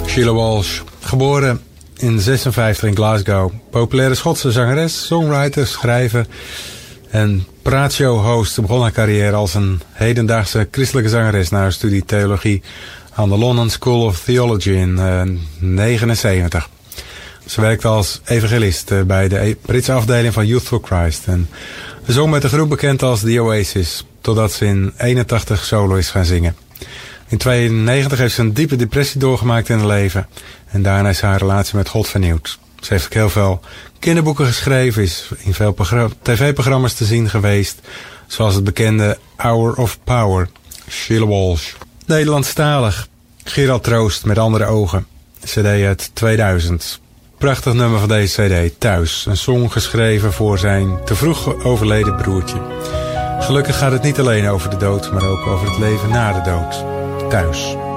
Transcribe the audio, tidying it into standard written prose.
Sheila Walsh, geboren in 56 in Glasgow. Populaire Schotse zangeres, songwriter, schrijver en praatshowhost. Begon haar carrière als een hedendaagse christelijke zangeres na haar studie theologie aan de London School of Theology in 1979. Ze werkte als evangelist bij de Britse afdeling van Youth for Christ en zong met de groep bekend als The Oasis, totdat ze in 81 solo is gaan zingen. In 92 heeft ze een diepe depressie doorgemaakt in haar leven en daarna is haar relatie met God vernieuwd. Ze heeft ook heel veel kinderboeken geschreven, is in veel tv-programma's te zien geweest, zoals het bekende Hour of Power. Sheila Walsh. Nederlandstalig. Gerald Troost met andere ogen. CD uit 2000. Prachtig nummer van deze CD, Thuis. Een song geschreven voor zijn te vroeg overleden broertje. Gelukkig gaat het niet alleen over de dood, maar ook over het leven na de dood. Thuis.